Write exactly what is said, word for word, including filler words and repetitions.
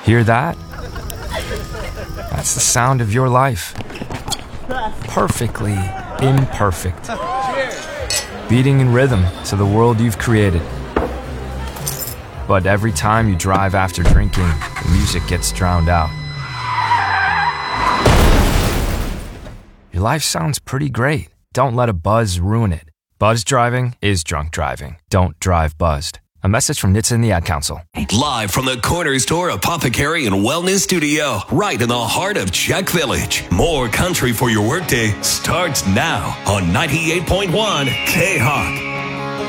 Hear that? That's the sound of your life. Perfectly imperfect. Beating in rhythm to the world you've created. But every time you drive after drinking, the music gets drowned out. Your life sounds pretty great. Don't let a buzz ruin it. Buzz driving is drunk driving. Don't drive buzzed. A message from N H T S A and the Ad Council. Live from the Corner Store Apothecary and Wellness Studio, right in the heart of Czech Village. More country for your workday starts now on ninety-eight point one K-Hawk.